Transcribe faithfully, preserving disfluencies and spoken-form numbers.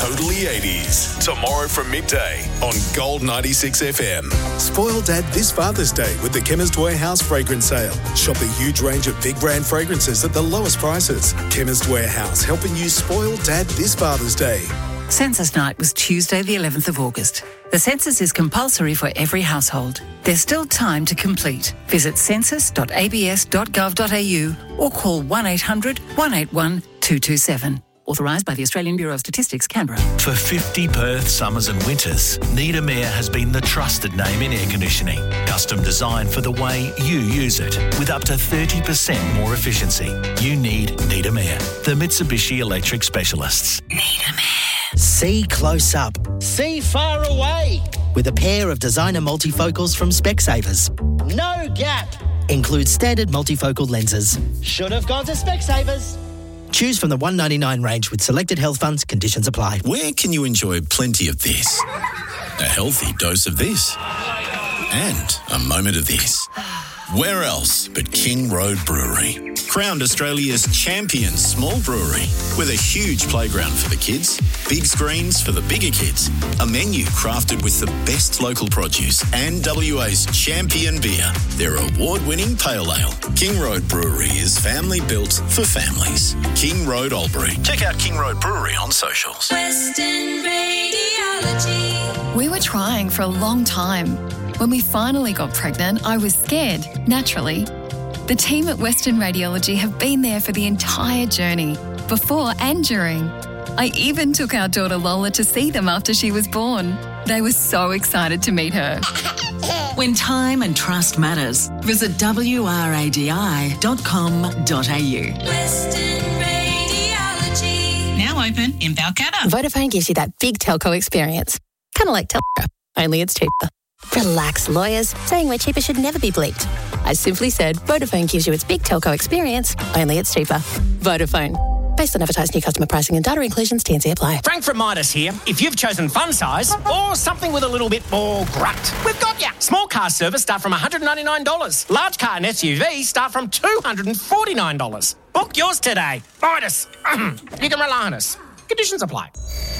Totally eighties. Tomorrow from midday on Gold ninety-six F M. Spoil Dad this Father's Day with the Chemist Warehouse fragrance sale. Shop a huge range of big brand fragrances at the lowest prices. Chemist Warehouse, helping you spoil Dad this Father's Day. Census night was Tuesday the eleventh of August. The census is compulsory for every household. There's still time to complete. Visit census dot a b s dot gov dot a u or call one eight hundred one eight one two two seven. Authorised by the Australian Bureau of Statistics, Canberra. For fifty Perth summers and winters, Niedermeyer has been the trusted name in air conditioning. Custom designed for the way you use it, with up to thirty percent more efficiency. You need Niedermeyer, the Mitsubishi Electric Specialists. Niedermeyer. See close up. See far away. With a pair of designer multifocals from Specsavers. No gap. Includes standard multifocal lenses. Should have gone to Specsavers. Choose from the one ninety-nine range with selected health funds. Conditions apply. Where can you enjoy plenty of this? A healthy dose of this. And a moment of this. Where else but King Road Brewery? Crowned Australia's champion small brewery with a huge playground for the kids, big screens for the bigger kids, a menu crafted with the best local produce and W A's champion beer, their award-winning pale ale. King Road Brewery is family built for families. King Road Albury. Check out King Road Brewery on socials. Western Radiology. We were trying for a long time. When we finally got pregnant, I was scared, naturally. The team at Western Radiology have been there for the entire journey, before and during. I even took our daughter Lola to see them after she was born. They were so excited to meet her. When time and trust matters, visit w r a d i dot com dot a u. Western Radiology. Now open in Balcatta. Vodafone gives you that big telco experience. Kind of like Telstra, only it's cheaper. Relax, lawyers. Saying we're cheaper should never be bleeped. I simply said Vodafone gives you its big telco experience, only it's cheaper. Vodafone. Based on advertised new customer pricing and data inclusions, T N C apply. Frank from Midas here. If you've chosen fun size or something with a little bit more grunt, we've got you. Small car service start from one hundred ninety-nine dollars. Large car and S U V start from two hundred forty-nine dollars. Book yours today. Midas. You can rely on us. Conditions apply.